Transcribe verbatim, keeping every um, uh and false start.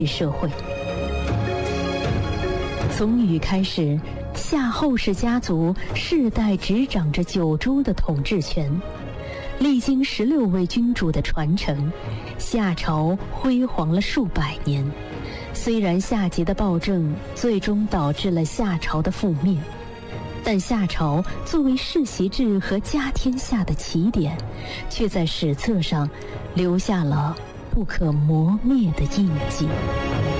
社会。从禹开始，夏后氏家族世代执掌着九州的统治权，历经十六位君主的传承，夏朝辉煌了数百年。虽然夏桀的暴政最终导致了夏朝的覆灭，但夏朝作为世袭制和家天下的起点，却在史册上留下了不可磨灭的印记。